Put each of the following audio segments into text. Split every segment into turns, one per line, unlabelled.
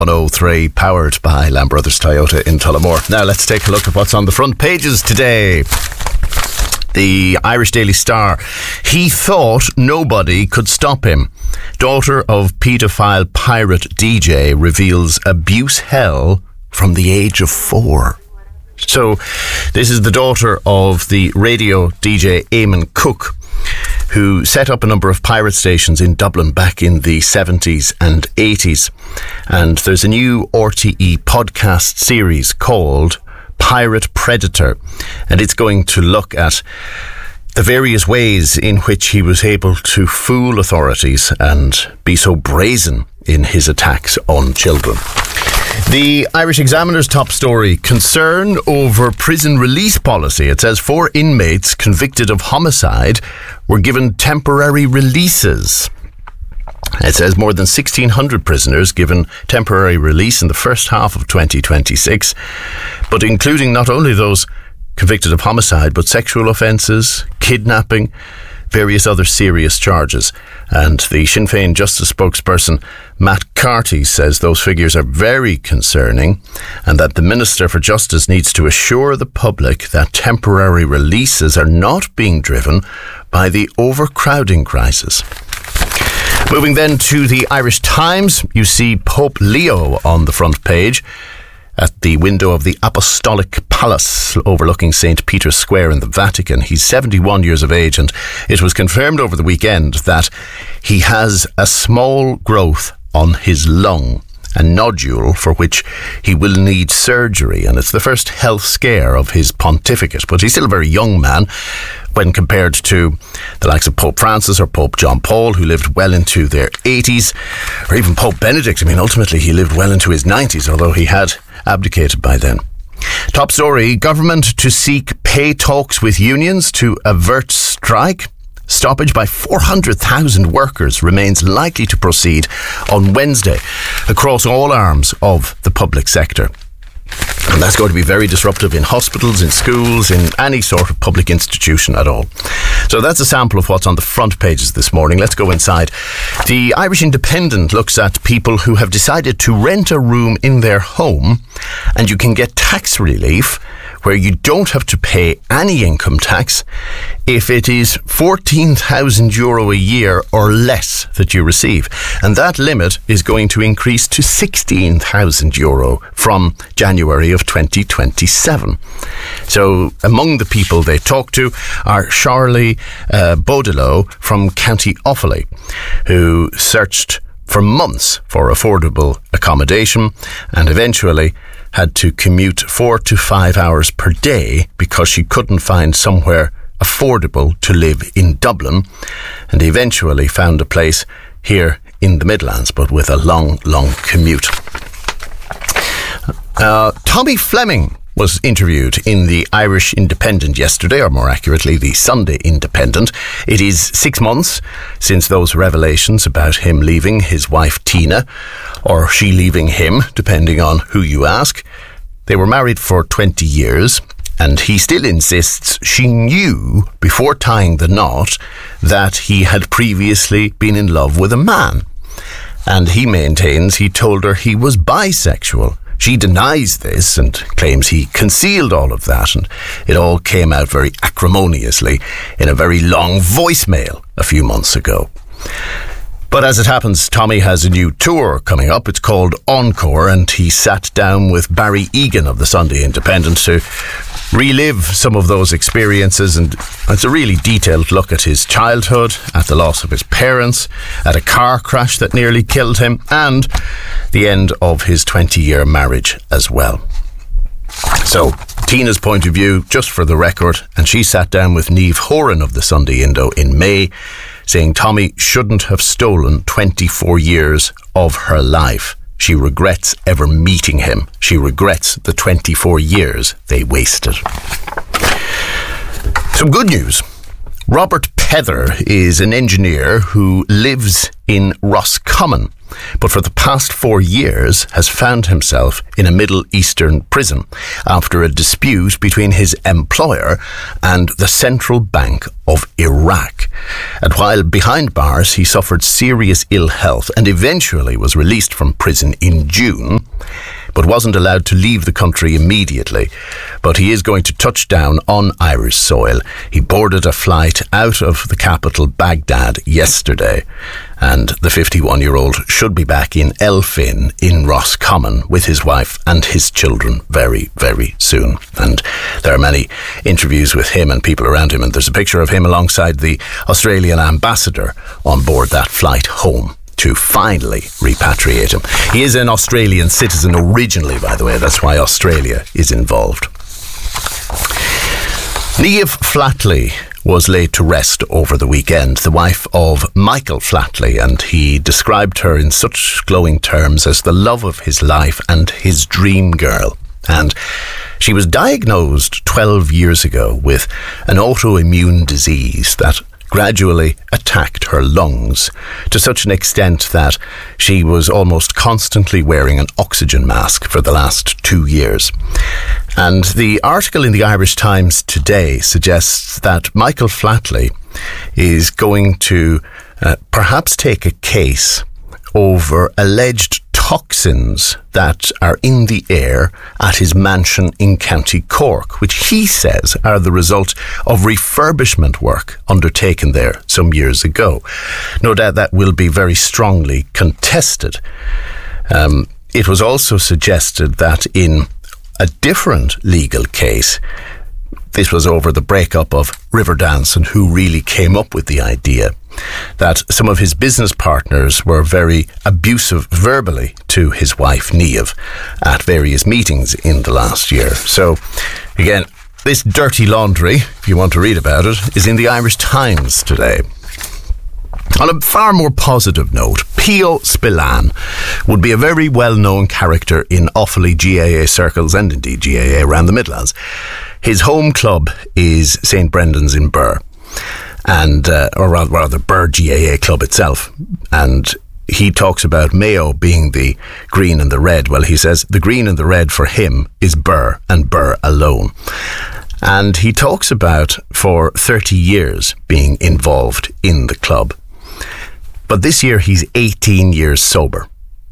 103, powered by Lamb Brothers Toyota in Tullamore. Now let's take a look at what's on the front pages today. The Irish Daily Star. He thought nobody could stop him. Daughter of paedophile pirate DJ reveals abuse hell from the age of 4. So this is the daughter of the radio DJ Eamon Cook, who set up a number of pirate stations in Dublin back in the 70s and 80s. And there's a new RTE podcast series called Pirate Predator, and it's going to look at the various ways in which he was able to fool authorities and be so brazen in his attacks on children. The Irish Examiner's top story, concern over prison release policy. It says 4 inmates convicted of homicide were given temporary releases. It says more than 1,600 prisoners given temporary release in the first half of 2026, but including not only those convicted of homicide, but sexual offences, kidnapping, various other serious charges. And the Sinn Féin Justice spokesperson Matt Carty says those figures are very concerning and that the Minister for Justice needs to assure the public that temporary releases are not being driven by the overcrowding crisis. Moving then to the Irish Times, you see Pope Leo on the front page at the window of the Apostolic Palace overlooking St. Peter's Square in the Vatican. He's 71 years of age, and it was confirmed over the weekend that he has a small growth on his lung, a nodule for which he will need surgery, and it's the first health scare of his pontificate. But he's still a very young man when compared to the likes of Pope Francis or Pope John Paul, who lived well into their 80s, or even Pope Benedict. I mean, ultimately he lived well into his 90s, although he had abdicated by then. Top story, government to seek pay talks with unions to avert strike. Stoppage by 400,000 workers remains likely to proceed on Wednesday across all arms of the public sector. And that's going to be very disruptive in hospitals, in schools, in any sort of public institution at all. So that's a sample of what's on the front pages this morning. Let's go inside. The Irish Independent looks at people who have decided to rent a room in their home, and you can get tax relief where you don't have to pay any income tax if it is €14,000 a year or less that you receive. And that limit is going to increase to €16,000 from January of 2027. So among the people they talk to are Charlie Baudelot from County Offaly, who searched for months for affordable accommodation and eventually had to commute 4 to 5 hours per day because she couldn't find somewhere affordable to live in Dublin, and eventually found a place here in the Midlands, but with a long commute. Tommy Fleming was interviewed in the Irish Independent yesterday, or more accurately, the Sunday Independent. It is 6 months since those revelations about him leaving his wife Tina, or she leaving him, depending on who you ask. They were married for 20 years, and he still insists she knew before tying the knot that he had previously been in love with a man. And he maintains he told her he was bisexual. She denies this and claims he concealed all of that, and it all came out very acrimoniously in a very long voicemail a few months ago. But as it happens, Tommy has a new tour coming up. It's called Encore, and he sat down with Barry Egan of the Sunday Independent to relive some of those experiences, and it's a really detailed look at his childhood, at the loss of his parents, at a car crash that nearly killed him, and the end of his 20-year marriage as well. So, Tina's point of view, just for the record, and she sat down with Niamh Horan of the Sunday Indo in May, saying Tommy shouldn't have stolen 24 years of her life. She regrets ever meeting him. She regrets the 24 years they wasted. Some good news. Robert Pether is an engineer who lives in Roscommon. but for the past 4 years has found himself in a Middle Eastern prison after a dispute between his employer and the Central Bank of Iraq. And while behind bars, he suffered serious ill health and eventually was released from prison in June, but wasn't allowed to leave the country immediately. But he is going to touch down on Irish soil. He boarded a flight out of the capital, Baghdad, yesterday, and the 51-year-old should be back in Elphin in Roscommon with his wife and his children very, very soon. And there are many interviews with him and people around him, and there's a picture of him alongside the Australian ambassador on board that flight home to finally repatriate him. He is an Australian citizen originally, by the way. That's why Australia is involved. Niamh Flatley was laid to rest over the weekend, the wife of Michael Flatley, and he described her in such glowing terms as the love of his life and his dream girl. And she was diagnosed 12 years ago with an autoimmune disease that gradually attacked her lungs to such an extent that she was almost constantly wearing an oxygen mask for the last 2 years. And the article in the Irish Times today suggests that Michael Flatley is going to perhaps take a case over alleged toxins that are in the air at his mansion in County Cork, which he says are the result of refurbishment work undertaken there some years ago. No doubt that will be very strongly contested. It was also suggested that in a different legal case, this was over the breakup of Riverdance and who really came up with the idea, that some of his business partners were very abusive verbally to his wife Niamh at various meetings in the last year. So again, this dirty laundry, if you want to read about it, is in the Irish Times today. On a far more positive note, Pio Spillane would be a very well-known character in Offaly GAA circles and indeed GAA around the Midlands. His home club is St Brendan's in Birr, and or rather Birr GAA club itself. And he talks about Mayo being the green and the red. Well, he says the green and the red for him is Birr and Birr alone. And he talks about for 30 years being involved in the club. But this year he's 18 years sober.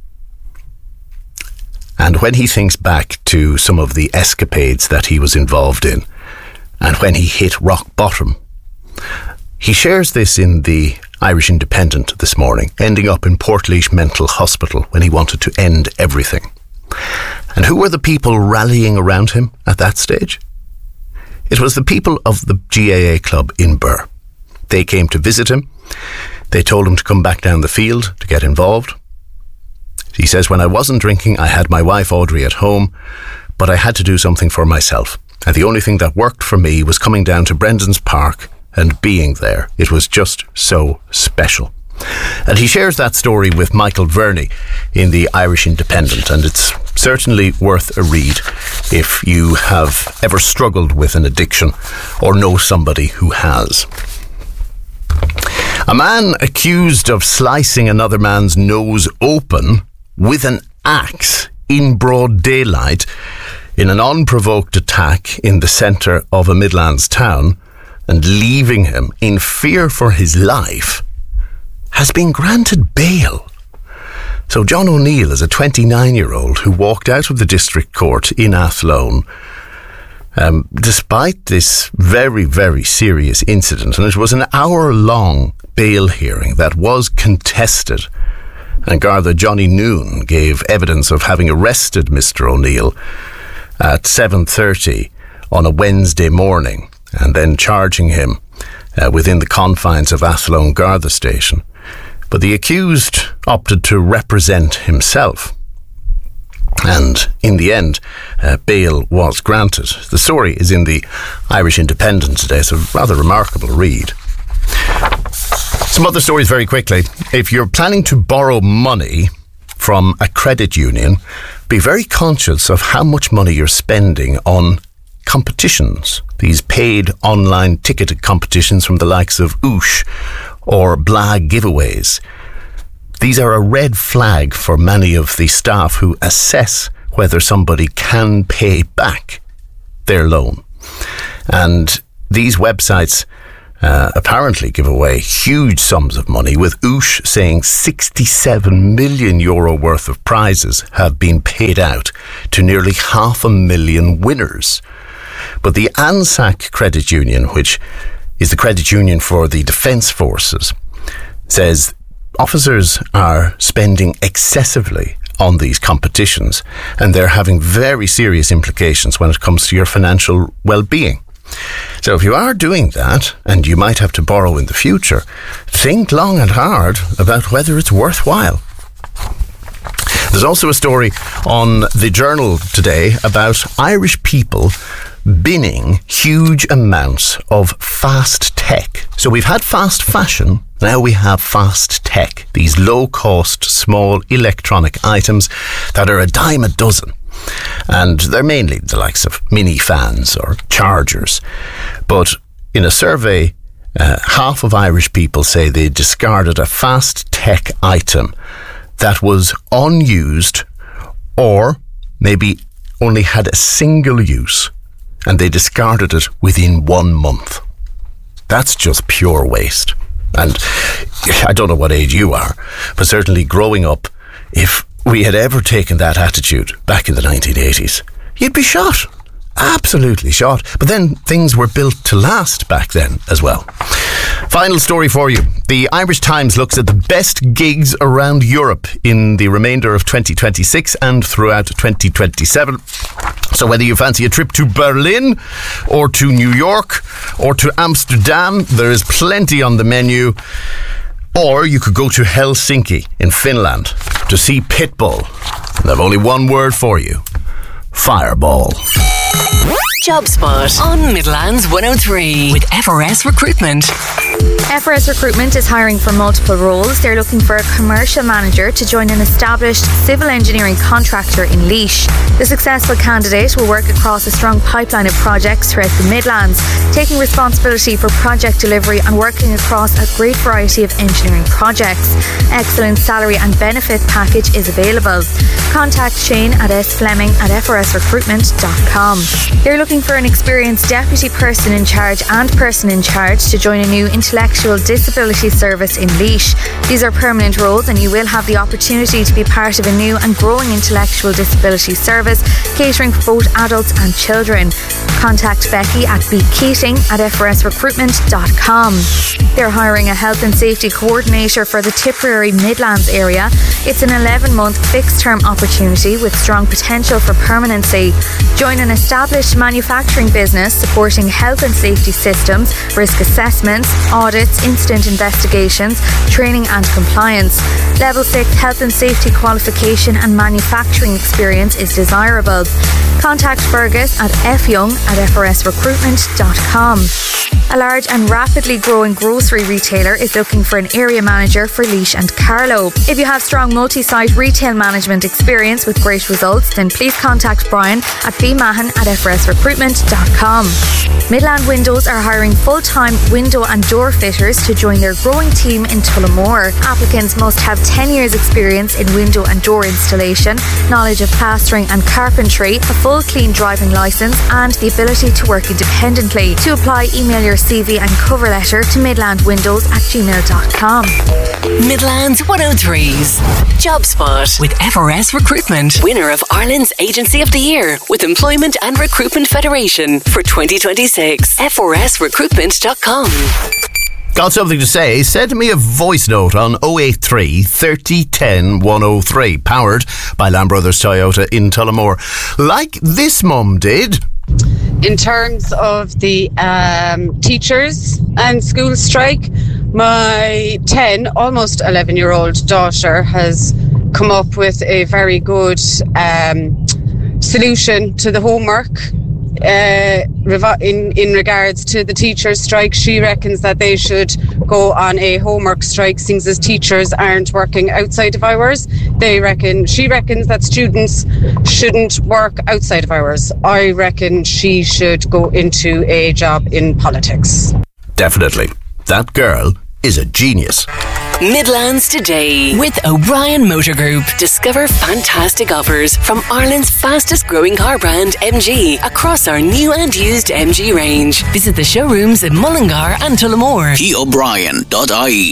And when he thinks back to some of the escapades that he was involved in, and when he hit rock bottom, he shares this in the Irish Independent this morning, ending up in Portlaoise Mental Hospital when he wanted to end everything. And who were the people rallying around him at that stage? It was the people of the GAA club in Birr. They came to visit him. They told him to come back down the field to get involved. He says, when I wasn't drinking, I had my wife Audrey at home, but I had to do something for myself. And the only thing that worked for me was coming down to Brendan's Park and being there. It was just so special. And he shares that story with Michael Verney in the Irish Independent, and it's certainly worth a read if you have ever struggled with an addiction or know somebody who has. A man accused of slicing another man's nose open with an axe in broad daylight in an unprovoked attack in the centre of a Midlands town and leaving him in fear for his life has been granted bail. So John O'Neill is a 29-year-old who walked out of the district court in Athlone despite this very, very serious incident, and it was an hour-long bail hearing that was contested. And Garda Johnny Noon gave evidence of having arrested Mr. O'Neill at 7:30 on a Wednesday morning and then charging him within the confines of Athlone Garda Station. But the accused opted to represent himself. And in the end, bail was granted. The story is in the Irish Independent today. It's a rather remarkable read. Some other stories very quickly. If you're planning to borrow money from a credit union, be very conscious of how much money you're spending on competitions. These paid online ticketed competitions from the likes of Oosh or Blag giveaways. these are a red flag for many of the staff who assess whether somebody can pay back their loan. And these websites apparently give away huge sums of money, with Oosh saying €67 million worth of prizes have been paid out to nearly 500,000 winners. But the ANZAC Credit Union, which is the credit union for the Defence Forces, says officers are spending excessively on these competitions, and they're having very serious implications when it comes to your financial well-being. So if you are doing that, and you might have to borrow in the future, think long and hard about whether it's worthwhile. There's also a story on the Journal today about Irish people binning huge amounts of fast tech. So we've had fast fashion, now we have fast tech. These low-cost, small electronic items that are a dime a dozen. And they're mainly the likes of mini fans or chargers. But in a survey, half of Irish people say they discarded a fast tech item that was unused or maybe only had a single use, and they discarded it within 1 month. That's just pure waste. And I don't know what age you are, but certainly growing up, if we had ever taken that attitude back in the 1980s, you'd be shot. Absolutely shot. But then things were built to last back then as well. Final story for you. The Irish Times looks at the best gigs around Europe in the remainder of 2026 and throughout 2027. So whether you fancy a trip to Berlin or to New York or to Amsterdam, there is plenty on the menu. Or you could go to Helsinki in Finland to see Pitbull. And I've only one word for you: Fireball.
JobSpot on Midlands 103 with FRS Recruitment.
FRS Recruitment is hiring for multiple roles. They're looking for a commercial manager to join an established civil engineering contractor in Laois. The successful candidate will work across a strong pipeline of projects throughout the Midlands, taking responsibility for project delivery and working across a great variety of engineering projects. Excellent salary and benefit package is available. Contact Shane at sfleming@frsrecruitment.com. They're looking for an experienced deputy person in charge and person in charge to join a new intellectual disability service in Laois. These are permanent roles, and you will have the opportunity to be part of a new and growing intellectual disability service, catering for both adults and children. Contact Becky at bkeating@frsrecruitment.com. They're hiring a health and safety coordinator for the Tipperary Midlands area. It's an 11-month fixed-term opportunity with strong potential for permanency. Join an established manufacturing business supporting health and safety systems, risk assessments, audits, incident investigations, training and compliance. Level 6 health and safety qualification and manufacturing experience is desirable. Contact Fergus at fyoung@frsrecruitment.com. A large and rapidly growing grocery retailer is looking for an area manager for Laois and Carlow. If you have strong multi-site retail management experience with great results, then please contact Brian at bmahan@frsrecruitment.com. Midland Windows are hiring full-time window and door fitters to join their growing team in Tullamore. Applicants must have 10 years experience in window and door installation, knowledge of plastering and carpentry, a full clean driving licence and the ability to work independently. To apply, email your CV and cover letter to midlandwindows@gmail.com.
Midlands 103's JobSpot with FRS Recruitment, winner of Ireland's Agency of the Year with Employment and Recruitment Federation for 2026. FRSrecruitment.com.
Got something to say? Send me a voice note on 083 30 10 103, powered by Lamb Brothers Toyota in Tullamore, like this mum did.
In terms of the teachers and school strike, my 10, almost 11-year-old daughter has come up with a very good solution to the homework. In regards to the teachers' strike, she reckons that they should go on a homework strike since as teachers aren't working outside of hours. She reckons that students shouldn't work outside of hours. I reckon she should go into a job in politics.
Definitely. That girl is a genius.
Midlands Today with O'Brien Motor Group. Discover fantastic offers from Ireland's fastest growing car brand MG across our new and used MG range. Visit the showrooms in Mullingar and Tullamore.
PO'Brien.ie.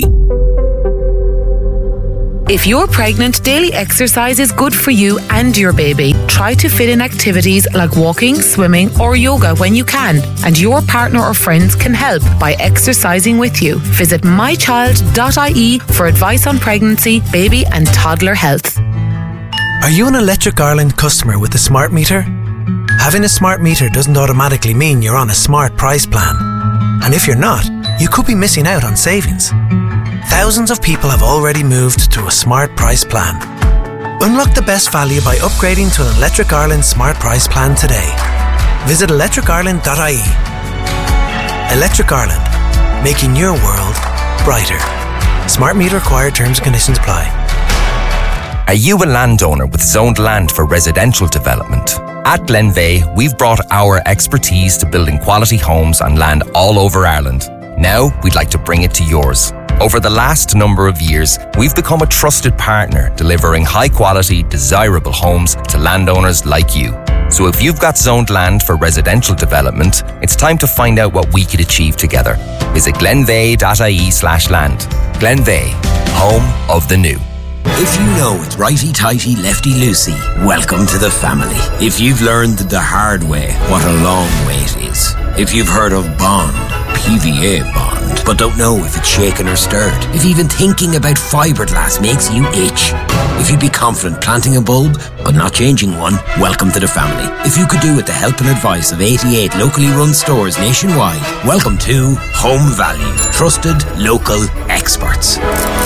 If you're pregnant, daily exercise is good for you and your baby. Try to fit in activities like walking, swimming or yoga when you can, and your partner or friends can help by exercising with you. Visit mychild.ie for advice on pregnancy, baby and toddler health.
Are you an Electric Ireland customer with a smart meter? Having a smart meter doesn't automatically mean you're on a smart price plan. And if you're not, you could be missing out on savings. Thousands of people have already moved to a smart price plan. Unlock the best value by upgrading to an Electric Ireland smart price plan today. Visit electricireland.ie. Electric Ireland, making your world brighter. Smart meter required, terms and conditions apply.
Are you a landowner with zoned land for residential development? At Glenveigh, we've brought our expertise to building quality homes on land all over Ireland. Now, we'd like to bring it to yours. Over the last number of years, we've become a trusted partner, delivering high-quality, desirable homes to landowners like you. So if you've got zoned land for residential development, it's time to find out what we could achieve together. Visit glenveigh.ie/land. Glenveigh, home of the new.
If you know it's righty-tighty, lefty-loosey, welcome to the family. If you've learned the hard way what a long wait is. If you've heard of Bond, PVA Bond, but don't know if it's shaken or stirred. If even thinking about fiberglass makes you itch. If you'd be confident planting a bulb, but not changing one, welcome to the family. If you could do with the help and advice of 88 locally run stores nationwide, welcome to Home Value. Trusted local experts.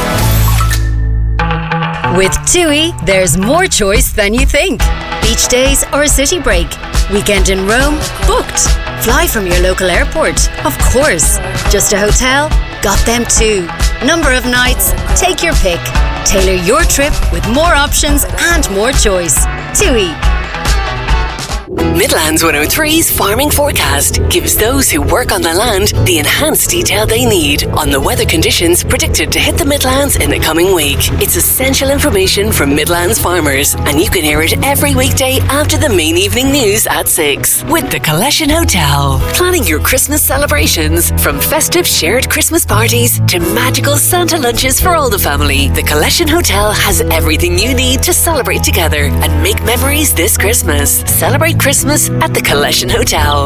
With TUI, there's more choice than you think. Beach days or a city break. Weekend in Rome? Booked. Fly from your local airport? Of course. Just a hotel? Got them too. Number of nights? Take your pick. Tailor your trip with more options and more choice. TUI.
Midlands 103's farming forecast gives those who work on the land the enhanced detail they need on the weather conditions predicted to hit the Midlands in the coming week. It's essential information from Midlands farmers, and you can hear it every weekday after the main evening news at 6 with the Collection Hotel. Planning your Christmas celebrations, from festive shared Christmas parties to magical Santa lunches for all the family. The Collection Hotel has everything you need to celebrate together and make memories this Christmas. Celebrate Christmas at the Collection Hotel.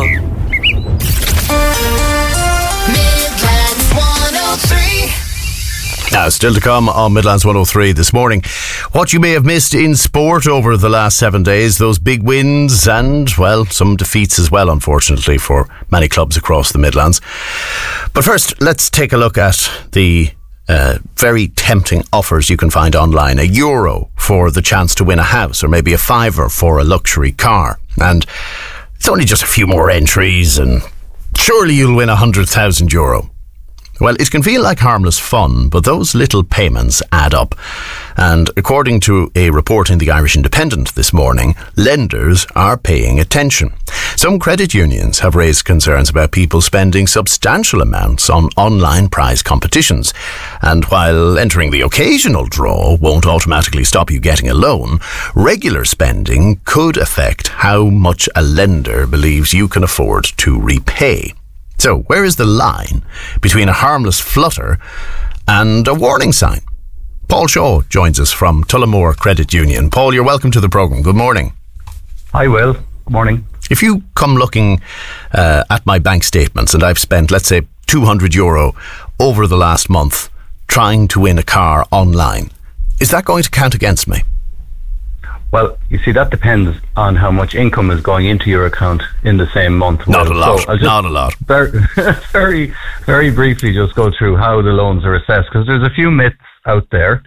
Midlands 103.
Now, still to come on Midlands 103 this morning. What you may have missed in sport over the last 7 days, those big wins and, well, some defeats as well, unfortunately, for many clubs across the Midlands. But first, let's take a look at the very tempting offers you can find online. €1 for the chance to win a house, or maybe a €5 for a luxury car. And it's only just a few more entries and surely you'll win €100,000. Well, it can feel like harmless fun, but those little payments add up. And according to a report in the Irish Independent this morning, lenders are paying attention. Some credit unions have raised concerns about people spending substantial amounts on online prize competitions. And while entering the occasional draw won't automatically stop you getting a loan, regular spending could affect how much a lender believes you can afford to repay. So, where is the line between a harmless flutter and a warning sign? Paul Shaw joins us from Tullamore Credit Union. Paul, you're welcome to the programme. Good morning.
Hi, Will. Good morning.
If you come looking at my bank statements and I've spent, let's say, €200 over the last month trying to win a car online, is that going to count against me?
Well, you see, that depends on how much income is going into your account in the same month.
Not a lot. So not a lot.
Very, very briefly just go through how the loans are assessed, because there's a few myths out there.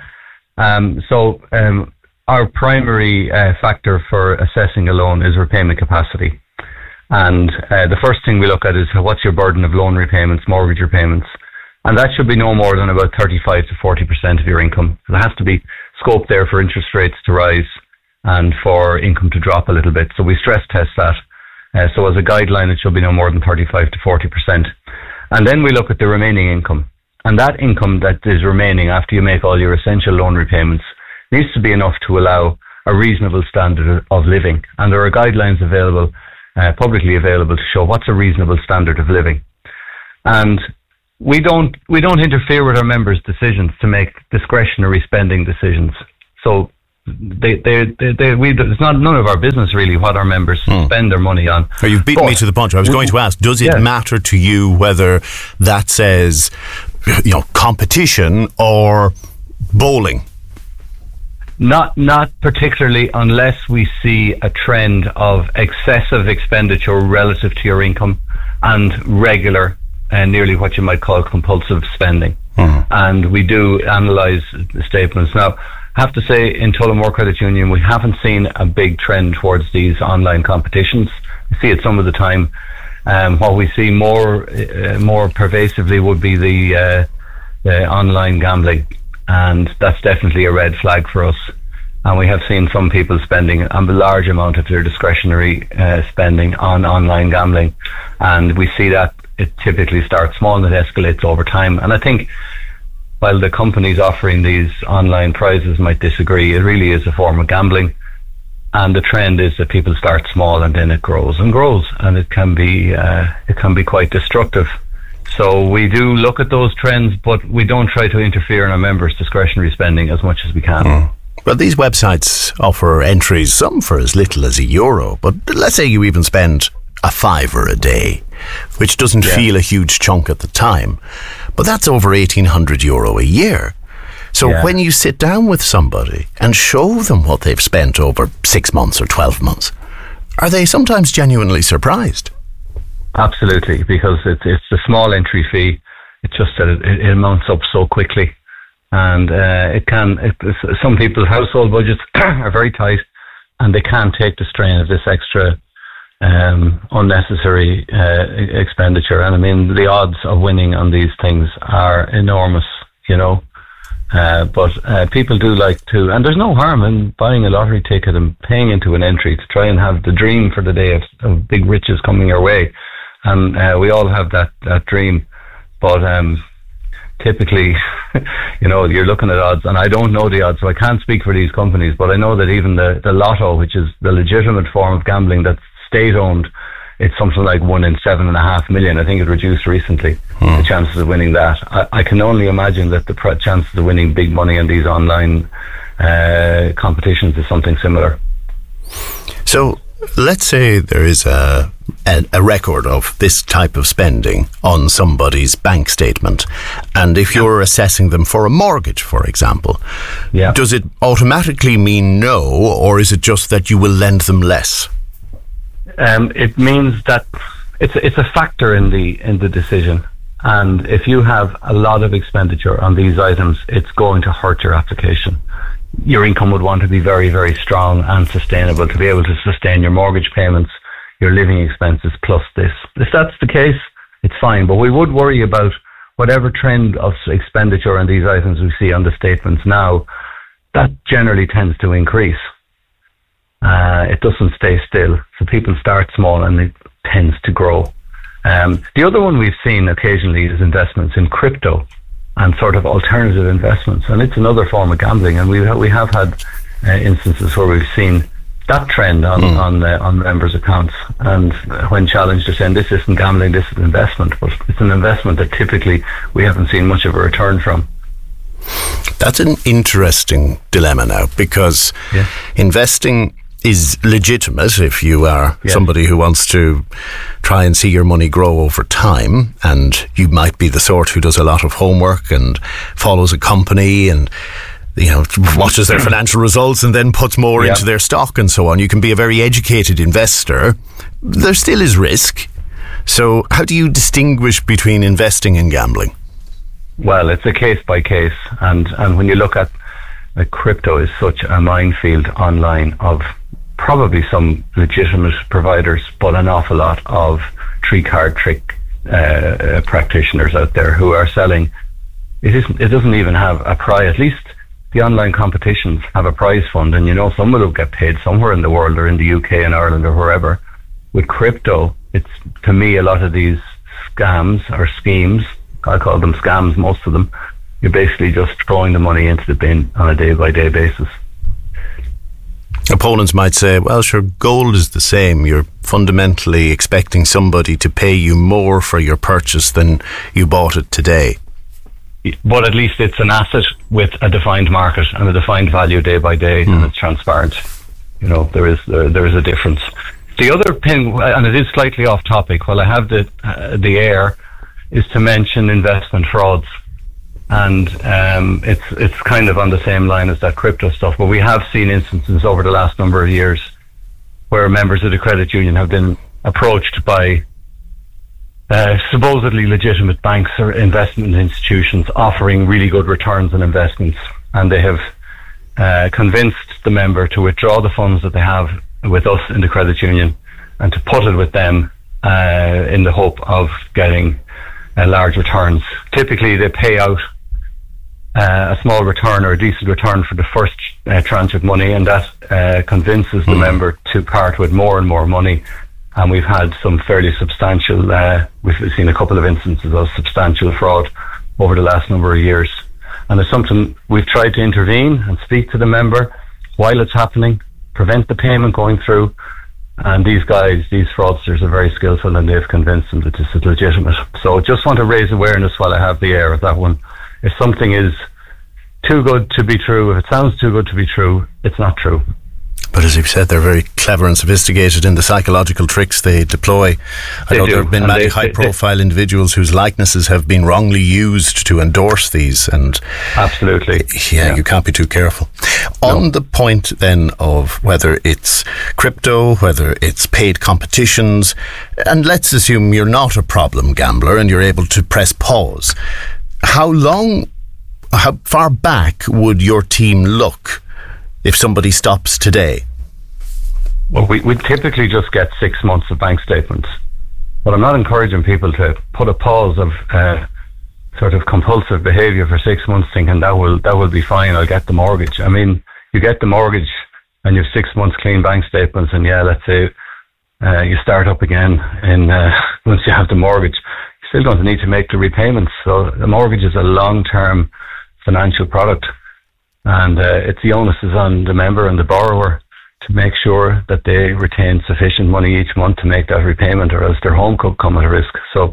Our primary factor for assessing a loan is repayment capacity. And the first thing we look at is what's your burden of loan repayments, mortgage repayments. And that should be no more than about 35 to 40% of your income. There has to be scope there for interest rates to rise and for income to drop a little bit. So we stress test that. So as a guideline, it should be no more than 35 to 40%. And then we look at the remaining income. And that income that is remaining after you make all your essential loan repayments needs to be enough to allow a reasonable standard of living. And there are guidelines available, publicly available, to show what's a reasonable standard of living. And we don't interfere with our members' decisions to make discretionary spending decisions. So it's not none of our business really what our members spend their money on.
Oh, you've beaten me to the punch. I was going to ask, does it matter to you whether that says, competition or bowling?
Not particularly, unless we see a trend of excessive expenditure relative to your income and regular and nearly what you might call compulsive spending. And we do analyse the statements. Now, I have to say, in Tullamore Credit Union, we haven't seen a big trend towards these online competitions. We see it some of the time. What we see more pervasively would be the online gambling, and that's definitely a red flag for us. And we have seen some people spending a large amount of their discretionary spending on online gambling, and we see that it typically starts small and it escalates over time. And I think while the companies offering these online prizes might disagree, it really is a form of gambling. And the trend is that people start small and then it grows and grows, and it can be quite destructive. So we do look at those trends, but we don't try to interfere in our members' discretionary spending as much as we can.
Well, these websites offer entries, some for as little as €1, but let's say you even spend a £5 a day, which doesn't feel a huge chunk at the time, but that's over €1,800 a year. So when you sit down with somebody and show them what they've spent over 6 months or 12 months, are they sometimes genuinely surprised?
Absolutely, because it's a small entry fee. It's just that it amounts up so quickly, and some people's household budgets are very tight, and they can't take the strain of this extra unnecessary expenditure. And I mean, the odds of winning on these things are enormous, but people do like to, and there's no harm in buying a lottery ticket and paying into an entry to try and have the dream for the day of big riches coming your way. And we all have that dream, but typically, you're looking at odds, and I don't know the odds, so I can't speak for these companies, but I know that even the lotto, which is the legitimate form of gambling that's state-owned, it's something like 1 in 7.5 million. I think it reduced recently, the chances of winning that. I can only imagine that the chances of winning big money in these online competitions is something similar.
So let's say there is a record of this type of spending on somebody's bank statement, and if you're assessing them for a mortgage, for example, does it automatically mean no, or is it just that you will lend them less?
It means that it's a factor in the decision, and if you have a lot of expenditure on these items, it's going to hurt your application. Your income would want to be very, very strong and sustainable to be able to sustain your mortgage payments, your living expenses, plus this. If that's the case, it's fine, but we would worry about whatever trend of expenditure on these items we see on the statements now. That generally tends to increase. It doesn't stay still. So people start small and it tends to grow. The other one we've seen occasionally is investments in crypto and sort of alternative investments, and it's another form of gambling. And we have had instances where we've seen that trend on members' accounts, and when challenged, they're saying this isn't gambling, this is investment, but it's an investment that typically we haven't seen much of a return from.
That's an interesting dilemma now, because investing is legitimate if you are somebody who wants to try and see your money grow over time, and you might be the sort who does a lot of homework and follows a company and watches their financial results and then puts more into their stock and so on. You can be a very educated investor. There still is risk. So how do you distinguish between investing and gambling?
Well, it's a case by case, and when you look at crypto is such a minefield online of probably some legitimate providers, but an awful lot of three-card trick practitioners out there who are selling. It doesn't even have a prize. At least the online competitions have a prize fund, and someone will get paid somewhere in the world, or in the UK and Ireland or wherever. With crypto, it's, to me, a lot of these scams or schemes, I call them scams, most of them. You're basically just throwing the money into the bin on a day-by-day basis.
Opponents might say, well, sure, gold is the same. You're fundamentally expecting somebody to pay you more for your purchase than you bought it today.
But at least it's an asset with a defined market and a defined value day by day, and it's transparent. You know, there is a difference. The other thing, and it is slightly off topic, while I have the air, is to mention investment frauds. And it's kind of on the same line as that crypto stuff. But we have seen instances over the last number of years where members of the credit union have been approached by supposedly legitimate banks or investment institutions offering really good returns on investments, and they have convinced the member to withdraw the funds that they have with us in the credit union and to put it with them in the hope of getting large returns. Typically they pay out a small return or a decent return for the first tranche of money, and that convinces the member to part with more and more money. And we've had some fairly substantial, we've seen a couple of instances of substantial fraud over the last number of years. And it's something we've tried to intervene and speak to the member while it's happening, prevent the payment going through. And these guys, these fraudsters, are very skillful, and they've convinced them that this is legitimate. So just want to raise awareness while I have the air of that one. If something is too good to be true, if it sounds too good to be true, it's not true.
But as you've said, they're very clever and sophisticated in the psychological tricks they deploy. I know there have been many high-profile individuals whose likenesses have been wrongly used to endorse these, and
absolutely,
yeah, you can't be too careful. On the point then of whether it's crypto, whether it's paid competitions, and let's assume you're not a problem gambler and you're able to press pause. How far back would your team look if somebody stops today?
Well, we typically just get 6 months of bank statements. But I'm not encouraging people to put a pause of sort of compulsive behaviour for 6 months thinking that will be fine, I'll get the mortgage. I mean, you get the mortgage and you have 6 months clean bank statements, and let's say you start up again once you have the mortgage, you're still going to need to make the repayments. So the mortgage is a long-term financial product, and the onus is on the member and the borrower to make sure that they retain sufficient money each month to make that repayment, or else their home could come at a risk. So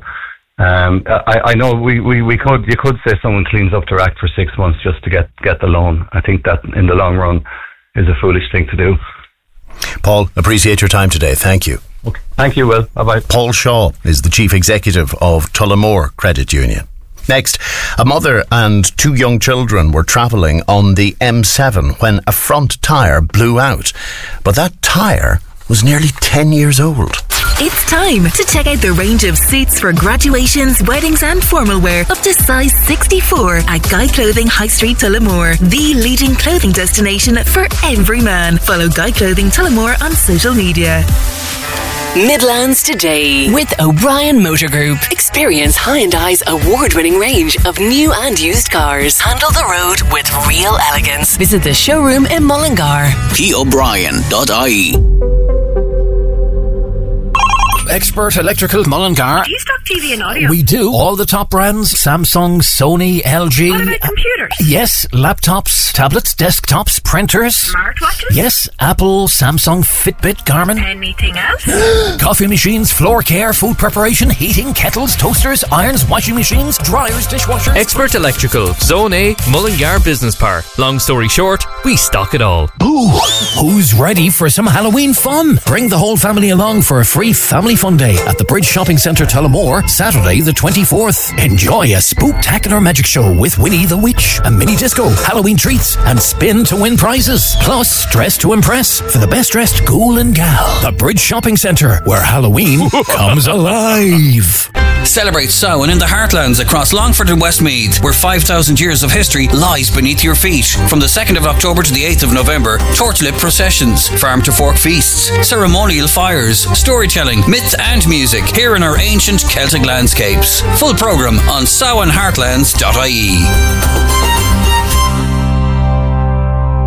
I know you could say someone cleans up their act for 6 months just to get the loan. I think that in the long run is a foolish thing to do.
Paul, appreciate your time today. Thank you.
Okay. Thank you, Will. Bye-bye.
Paul Shaw is the Chief Executive of Tullamore Credit Union. Next, a mother and 2 young children were travelling on the M7 when a front tyre blew out. But that tyre was nearly 10 years old.
It's time to check out the range of suits for graduations, weddings and formal wear up to size 64 at Guy Clothing High Street Tullamore, the leading clothing destination for every man. Follow Guy Clothing Tullamore on social media.
Midlands Today with O'Brien Motor Group. Experience Hyundai's award-winning range of new and used cars. Handle the road with real elegance. Visit the showroom in Mullingar.
PO'Brien.ie. Expert Electrical Mullingar.
Do you stock TV and audio?
We do. All the top brands. Samsung, Sony, LG.
What about computers?
Yes. Laptops, tablets, desktops, printers.
Smartwatches?
Yes. Apple, Samsung, Fitbit, Garmin.
Anything else?
Coffee machines, floor care, food preparation, heating, kettles, toasters, irons, washing machines, dryers, dishwashers.
Expert Electrical, Zone A, Mullingar Business Park. Long story short, we stock it all.
Ooh, who's ready for some Halloween fun? Bring the whole family along for a free family fun day at the Bridge Shopping Centre Tullamore, Saturday the 24th. Enjoy a spooktacular magic show with Winnie the Witch, a mini disco, Halloween treats, and spin to win prizes. Plus, dress to impress for the best dressed ghoul and gal. The Bridge Shopping Centre, where Halloween comes alive.
Celebrate Samhain in the heartlands across Longford and Westmeath, where 5,000 years of history lies beneath your feet. From the 2nd of October to the 8th of November, torchlit processions, farm to fork feasts, ceremonial fires, storytelling, myth and music here in our ancient Celtic landscapes. Full programme on samhainheartlands.ie.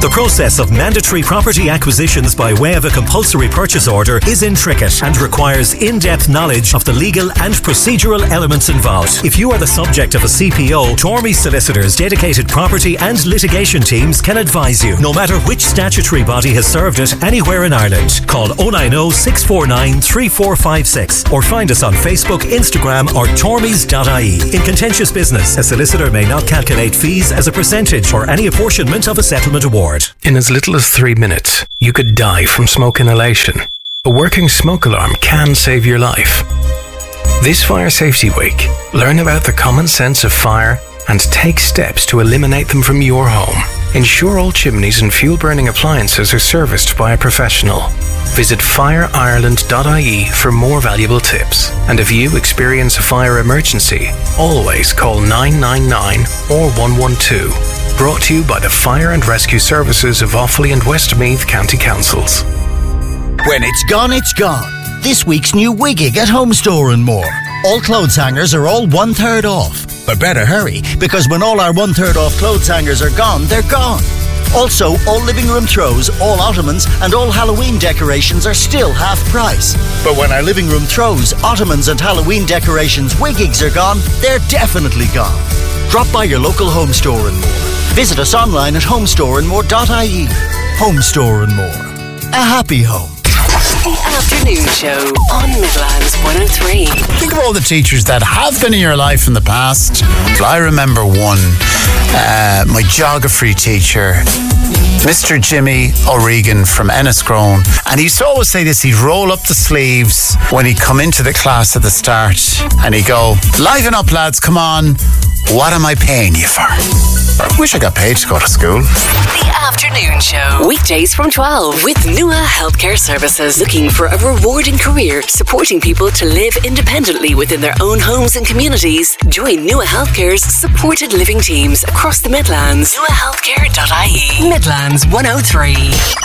The process of mandatory property acquisitions by way of a compulsory purchase order is intricate and requires in-depth knowledge of the legal and procedural elements involved. If you are the subject of a CPO, Tormey Solicitors' dedicated property and litigation teams can advise you, no matter which statutory body has served it anywhere in Ireland. Call 090 649 3456 or find us on Facebook, Instagram or tormeys.ie. In contentious business, a solicitor may not calculate fees as a percentage or any apportionment of a settlement award.
In as little as 3 minutes, you could die from smoke inhalation. A working smoke alarm can save your life. This Fire Safety Week, learn about the common sense of fire and take steps to eliminate them from your home. Ensure all chimneys and fuel-burning appliances are serviced by a professional. Visit fireireland.ie for more valuable tips. And if you experience a fire emergency, always call 999 or 112. Brought to you by the Fire and Rescue Services of Offaly and Westmeath County Councils.
When it's gone, it's gone. This week's new Wiggig at Home Store and More. All clothes hangers are all 1/3 off. But better hurry, because when all our 1/3 off clothes hangers are gone, they're gone. Also, all living room throws, all ottomans and all Halloween decorations are still half price. But when our living room throws, ottomans and Halloween decorations Wiggigs are gone, they're definitely gone. Drop by your local Home Store and More. Visit us online at homestoreandmore.ie. Home Store and More. A happy home.
The Afternoon Show on Midlands 103.
Think of all the teachers that have been in your life in the past. I remember one, my geography teacher, Mr. Jimmy O'Regan from Enniscrone, and he used to always say this: he'd roll up the sleeves when he'd come into the class at the start and he'd go, "Liven up lads, come on, what am I paying you for?" I wish I got paid to go to school.
The Afternoon Show. Weekdays from 12 with Nua Healthcare Services. Looking for a rewarding career, supporting people to live independently within their own homes and communities? Join Nua Healthcare's supported living teams across the Midlands. NuaHealthcare.ie. Midlands 103.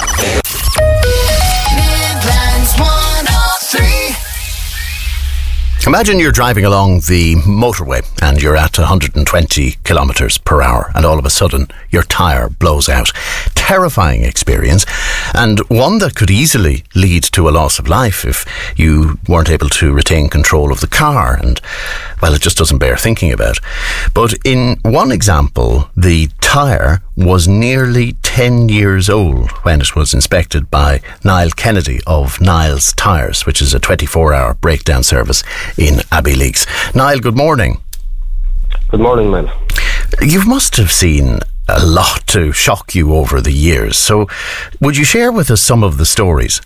Midlands 103.
Imagine you're driving along the motorway and you're at 120 kilometres per hour and all of a sudden your tyre blows out. Terrifying experience, and one that could easily lead to a loss of life if you weren't able to retain control of the car, and well, it just doesn't bear thinking about. But in one example, the tyre was nearly 10 years old when it was inspected by Niall Kennedy of Niall's Tyres, which is a 24-hour breakdown service in Abbeyleix. Niall, good morning.
Good morning, man.
You must have seen a lot to shock you over the years, so would you share with us some of the stories?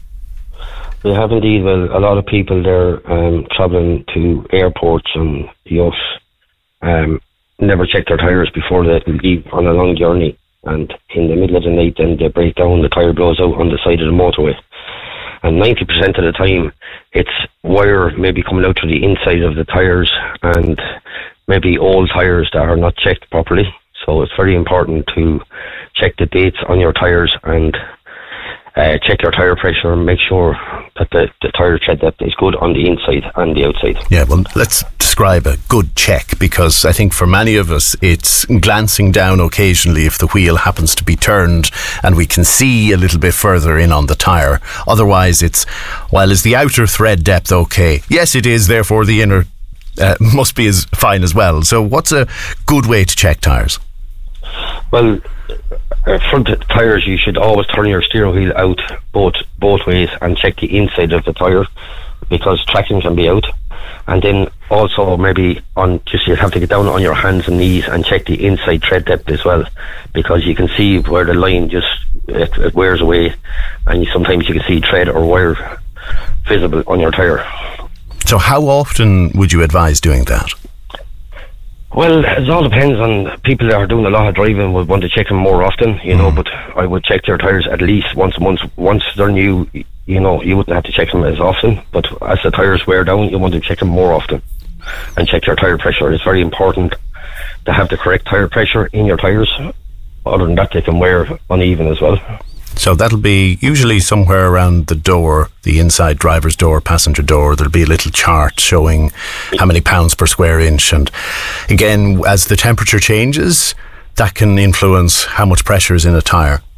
We have indeed. Well, a lot of people there travelling to airports and yachts never check their tyres before they leave on a long journey, and in the middle of the night then they break down, the tyre blows out on the side of the motorway, and 90% of the time it's wire maybe coming out to the inside of the tyres, and maybe old tyres that are not checked properly. So it's very important to check the dates on your tyres and check your tyre pressure and make sure that the tyre tread depth is good on the inside and the outside.
Yeah, well, let's describe a good check, because I think for many of us it's glancing down occasionally if the wheel happens to be turned and we can see a little bit further in on the tyre. Otherwise it's, well, is the outer thread depth okay? Yes, it is, therefore the inner must be as fine as well. So what's a good way to check tyres?
Well, front tyres, you should always turn your steering wheel out both ways and check the inside of the tyre, because traction can be out. And then also maybe you have to get down on your hands and knees and check the inside tread depth as well, because you can see where the line it wears away, and sometimes you can see tread or wire visible on your tyre.
So how often would you advise doing that?
Well, it all depends on people that are doing a lot of driving would want to check them more often, but I would check their tyres at least once a month. Once they're new, you wouldn't have to check them as often, but as the tyres wear down, you want to check them more often and check your tyre pressure. It's very important to have the correct tyre pressure in your tyres. Other than that, they can wear uneven as well.
So that'll be usually somewhere around the door, the inside driver's door, passenger door. There'll be a little chart showing how many pounds per square inch. And again, as the temperature changes, that can influence how much pressure is in a tyre.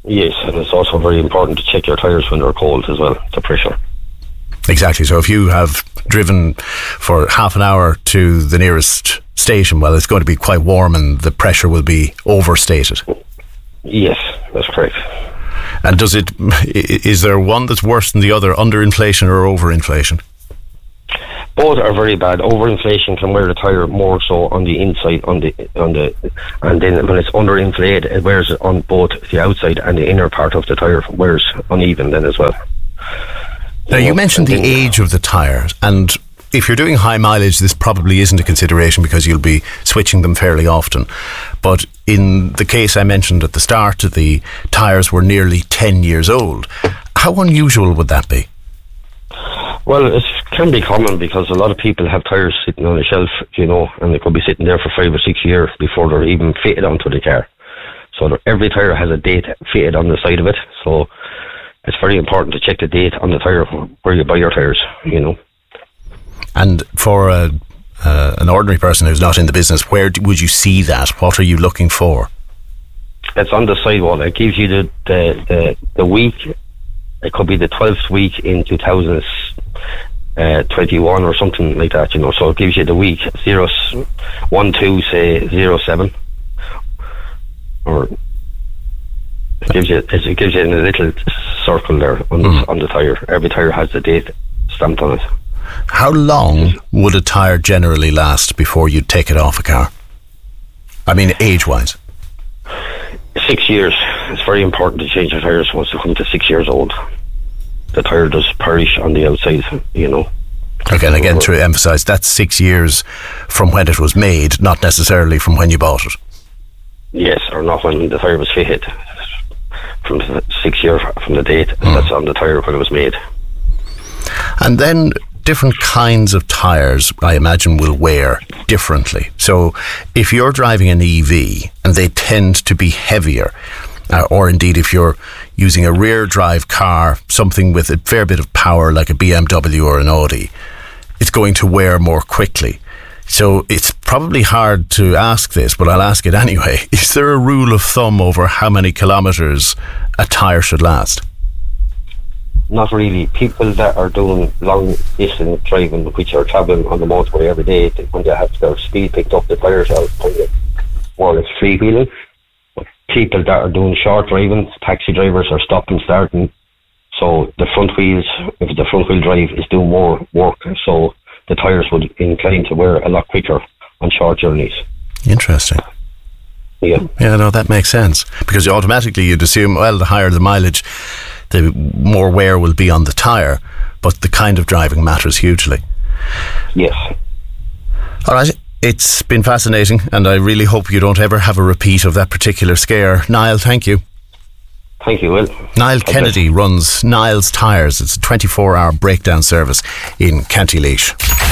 Yes, and it's also very important to check your tyres when they're cold as well, the pressure.
Exactly. So if you have driven for half an hour to the nearest station, well, it's going to be quite warm and the pressure will be overstated.
Yes, that's correct.
And is there one that's worse than the other, underinflation or overinflation?
Both are very bad. Overinflation can wear the tyre more so on the inside, and then when it's underinflated, it wears it on both the outside and the inner part of the tyre, wears uneven then as well.
Now, you mentioned the age of the tyre, and if you're doing high mileage, this probably isn't a consideration because you'll be switching them fairly often. But in the case I mentioned at the start, the tyres were nearly 10 years old. How unusual would that be?
Well, it can be common because a lot of people have tyres sitting on a shelf, and they could be sitting there for 5 or 6 years before they're even fitted onto the car. So every tyre has a date fitted on the side of it. So it's very important to check the date on the tyre where you buy your tyres,
And for an ordinary person who's not in the business, where would you see that? What are you looking for?
It's on the sidewall. It gives you the week. It could be the 12th week in 2021 or something like that, So it gives you the week 012, say 07, or it gives you in a little circle there on the tyre. Every tyre has the date stamped on it.
How long would a tyre generally last before you'd take it off a car? I mean, age-wise.
6 years. It's very important to change the tyres once they come to 6 years old. The tyre does perish on the outside,
Again, to emphasise, that's 6 years from when it was made, not necessarily from when you bought it.
Yes, or not when the tyre was fitted. From 6 years from the date that's on the tyre when it was made.
And then different kinds of tyres, I imagine, will wear differently. So if you're driving an EV and they tend to be heavier, or indeed if you're using a rear drive car, something with a fair bit of power like a BMW or an Audi, it's going to wear more quickly. So it's probably hard to ask this, but I'll ask it anyway. Is there a rule of thumb over how many kilometres a tyre should last?
Not really. People that are doing long distance driving, which are travelling on the motorway every day, when they have their speed picked up, the tyres are more or less freewheeling. People that are doing short driving, taxi drivers, are stopping, starting. So the front wheels, if the front wheel drive is doing more work, so the tyres would incline to wear a lot quicker on short journeys.
Interesting.
Yeah,
no, that makes sense. Because automatically you'd assume, well, the higher the mileage, the more wear will be on the tyre, but the kind of driving matters hugely.
Yes.
All right, it's been fascinating, and I really hope you don't ever have a repeat of that particular scare. Niall, thank you.
Thank you, Will.
Niall Kennedy runs Niall's Tyres. It's a 24-hour breakdown service in County Laois.